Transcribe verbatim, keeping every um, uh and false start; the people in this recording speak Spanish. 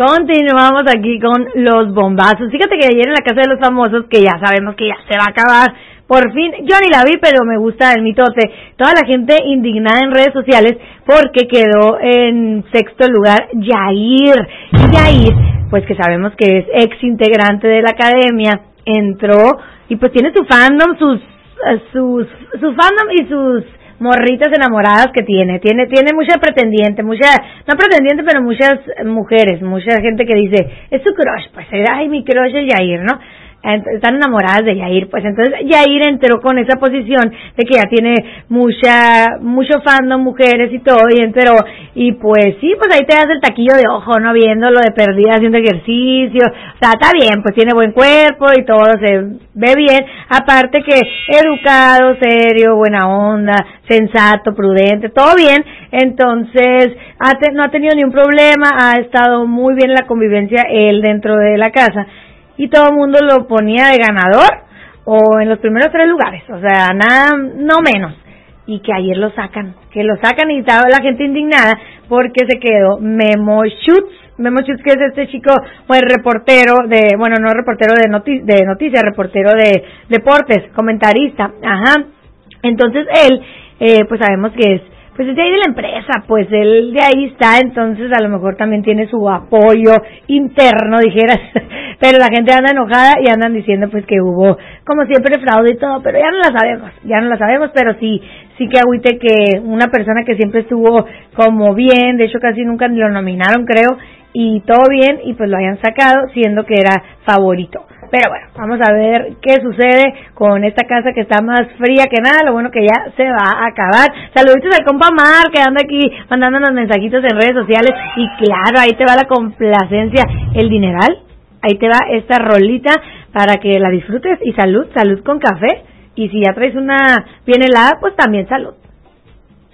Continuamos aquí con los bombazos. Fíjate que ayer en la Casa de los Famosos, que ya sabemos que ya se va a acabar, por fin, yo ni la vi, pero me gusta el mitote. Toda la gente indignada en redes sociales porque quedó en sexto lugar Yair. Y Yair, pues que sabemos que es ex integrante de la academia, entró y pues tiene su fandom, sus, sus, su fandom y sus morritas enamoradas que tiene, tiene, tiene mucha pretendiente, mucha, no pretendiente, pero muchas mujeres, mucha gente que dice, es su crush, pues, ay, mi crush es Yair, ¿no? Están enamoradas de Yair, pues entonces Yair entró con esa posición de que ya tiene mucha, mucho fandom, mujeres y todo, y entró, y pues sí, pues ahí te das el taquillo de ojo, ¿no? Viéndolo de perdida, haciendo ejercicio, o sea, está bien, pues tiene buen cuerpo y todo, se ve bien, aparte que educado, serio, buena onda, sensato, prudente, todo bien, entonces ha te, no ha tenido ni un problema, ha estado muy bien en la convivencia él dentro de la casa, y todo el mundo lo ponía de ganador o en los primeros tres lugares, o sea, nada, no menos, y que ayer lo sacan, que lo sacan y estaba la gente indignada porque se quedó Memo Schutz, Memo Schutz, que es este chico, pues reportero de, bueno, no reportero de, noti- de noticias, reportero de deportes, comentarista, ajá, entonces él, eh, pues sabemos que es, pues es de ahí de la empresa, pues él de ahí está, entonces a lo mejor también tiene su apoyo interno, dijeras, pero la gente anda enojada y andan diciendo pues que hubo, como siempre, fraude y todo, pero ya no la sabemos, ya no la sabemos, pero sí, sí que agüite que una persona que siempre estuvo como bien, de hecho casi nunca lo nominaron, creo, y todo bien, y pues lo hayan sacado, siendo que era favorito. Pero bueno, vamos a ver qué sucede con esta casa que está más fría que nada, lo bueno que ya se va a acabar. Saluditos al compa Mar, que anda aquí mandándonos mensajitos en redes sociales, y claro, ahí te va la complacencia, el dineral, ahí te va esta rolita para que la disfrutes, y salud, salud con café, y si ya traes una bien helada, pues también salud.